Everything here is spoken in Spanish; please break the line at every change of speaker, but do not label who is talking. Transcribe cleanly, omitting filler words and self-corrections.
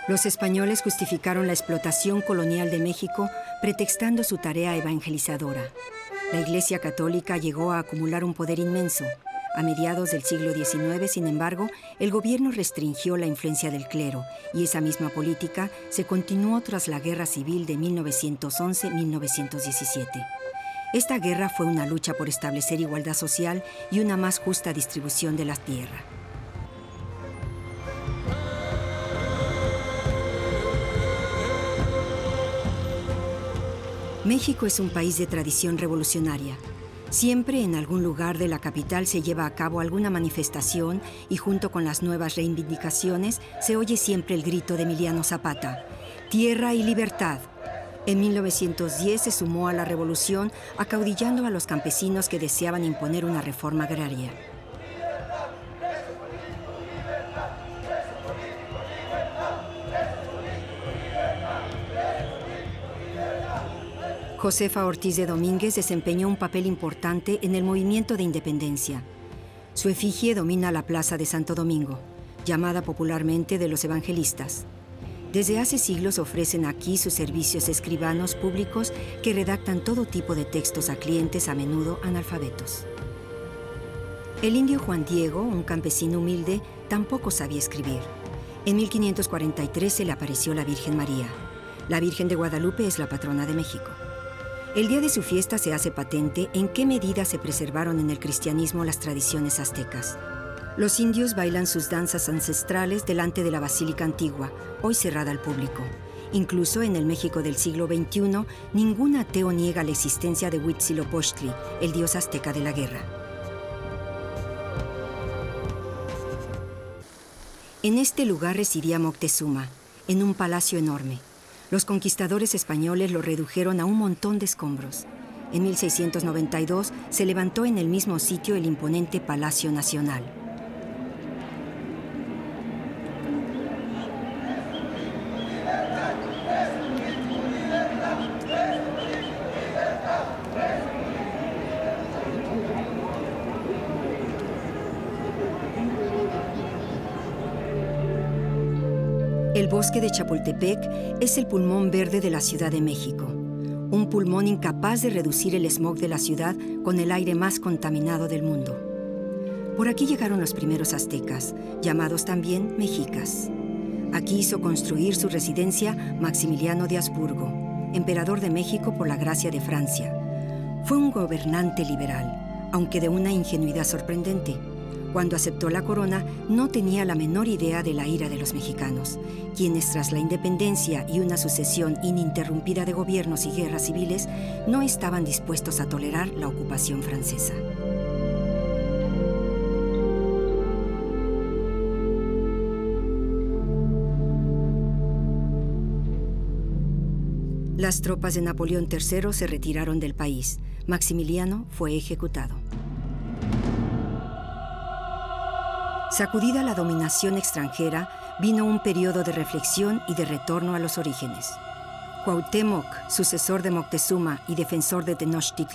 Los españoles justificaron la explotación colonial de México pretextando su tarea evangelizadora. La Iglesia Católica llegó a acumular un poder inmenso. A mediados del siglo XIX, sin embargo, el gobierno restringió la influencia del clero y esa misma política se continuó tras la Guerra Civil de 1911-1917. Esta guerra fue una lucha por establecer igualdad social y una más justa distribución de la tierra. México es un país de tradición revolucionaria. Siempre en algún lugar de la capital se lleva a cabo alguna manifestación y junto con las nuevas reivindicaciones se oye siempre el grito de Emiliano Zapata: ¡Tierra y libertad! En 1910 se sumó a la revolución acaudillando a los campesinos que deseaban imponer una reforma agraria. Josefa Ortiz de Domínguez desempeñó un papel importante en el movimiento de independencia. Su efigie domina la Plaza de Santo Domingo, llamada popularmente de los evangelistas. Desde hace siglos ofrecen aquí sus servicios escribanos públicos que redactan todo tipo de textos a clientes a menudo analfabetos. El indio Juan Diego, un campesino humilde, tampoco sabía escribir. En 1543 se le apareció la Virgen María. La Virgen de Guadalupe es la patrona de México. El día de su fiesta se hace patente en qué medida se preservaron en el cristianismo las tradiciones aztecas. Los indios bailan sus danzas ancestrales delante de la Basílica Antigua, hoy cerrada al público. Incluso en el México del siglo XXI, ningún ateo niega la existencia de Huitzilopochtli, el dios azteca de la guerra. En este lugar residía Moctezuma, en un palacio enorme. Los conquistadores españoles lo redujeron a un montón de escombros. En 1692 se levantó en el mismo sitio el imponente Palacio Nacional. El bosque de Chapultepec es el pulmón verde de la Ciudad de México, un pulmón incapaz de reducir el smog de la ciudad con el aire más contaminado del mundo. Por aquí llegaron los primeros aztecas, llamados también mexicas. Aquí hizo construir su residencia Maximiliano de Habsburgo, emperador de México por la gracia de Francia. Fue un gobernante liberal, aunque de una ingenuidad sorprendente. Cuando aceptó la corona, no tenía la menor idea de la ira de los mexicanos, quienes tras la independencia y una sucesión ininterrumpida de gobiernos y guerras civiles, no estaban dispuestos a tolerar la ocupación francesa. Las tropas de Napoleón III se retiraron del país. Maximiliano fue ejecutado. Sacudida la dominación extranjera, vino un periodo de reflexión y de retorno a los orígenes. Cuauhtémoc, sucesor de Moctezuma y defensor de Tenochtitlan,